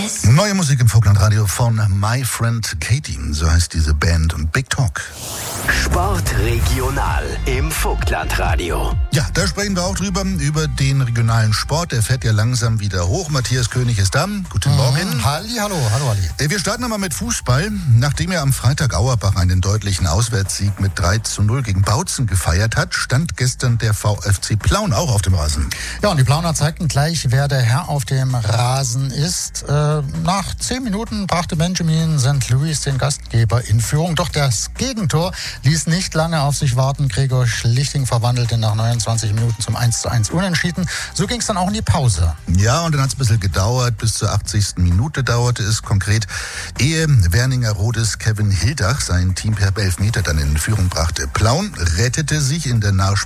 Neue Musik im Vogtlandradio von My Friend Katie, so heißt diese Band, und Big Talk. Sport regional im Vogtlandradio. Ja, da sprechen wir auch drüber, über den regionalen Sport. Der fährt ja langsam wieder hoch. Matthias König ist da. Guten Morgen. Hallo Ali. Wir starten aber mit Fußball. Nachdem er am Freitag Auerbach einen deutlichen Auswärtssieg mit 3:0 gegen Bautzen gefeiert hat, stand gestern der VfC Plauen auch auf dem Rasen. Ja, und die Plauner zeigten gleich, wer der Herr auf dem Rasen ist. Nach 10 Minuten brachte Benjamin St. Louis den Gastgeber in Führung. Doch das Gegentor ließ nicht lange auf sich warten. Gregor Schlichting verwandelte nach 29 Minuten zum 1:1 Unentschieden. So ging es dann auch in die Pause. Ja, und dann hat es ein bisschen gedauert. Bis zur 80. Minute dauerte es konkret, ehe Werninger Rodes Kevin Hildach sein Team per Elfmeter dann in Führung brachte. Plauen rettete sich in der Nachspielzeit